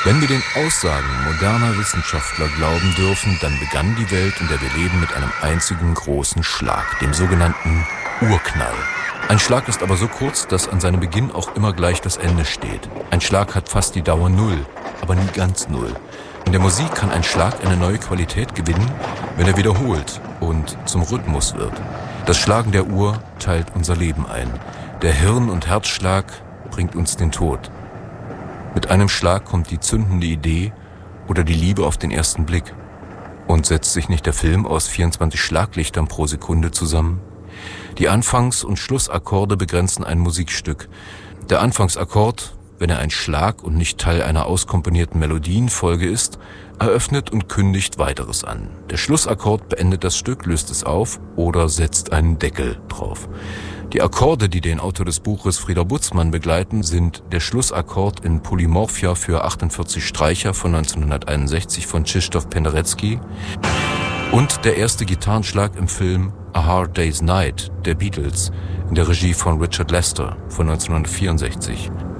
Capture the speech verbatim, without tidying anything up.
Wenn wir den Aussagen moderner Wissenschaftler glauben dürfen, dann begann die Welt, in der wir leben, mit einem einzigen großen Schlag, dem sogenannten Urknall. Ein Schlag ist aber so kurz, dass an seinem Beginn auch immer gleich das Ende steht. Ein Schlag hat fast die Dauer Null, aber nie ganz Null. In der Musik kann ein Schlag eine neue Qualität gewinnen, wenn er wiederholt und zum Rhythmus wird. Das Schlagen der Uhr teilt unser Leben ein. Der Hirn- und Herzschlag bringt uns den Tod. Mit einem Schlag kommt die zündende Idee oder die Liebe auf den ersten Blick. Und setzt sich nicht der Film aus vierundzwanzig Schlaglichtern pro Sekunde zusammen? Die Anfangs- und Schlussakkorde begrenzen ein Musikstück. Der Anfangsakkord, wenn er ein Schlag und nicht Teil einer auskomponierten Melodienfolge ist, eröffnet und kündigt Weiteres an. Der Schlussakkord beendet das Stück, löst es auf oder setzt einen Deckel drauf. Die Akkorde, die den Autor des Buches Frieder Butzmann begleiten, sind der Schlussakkord in Polymorphia für achtundvierzig Streicher von neunzehnhunderteinundsechzig von Krzysztof Penderecki und der erste Gitarrenschlag im Film A Hard Day's Night der Beatles in der Regie von Richard Lester von neunzehnhundertvierundsechzig.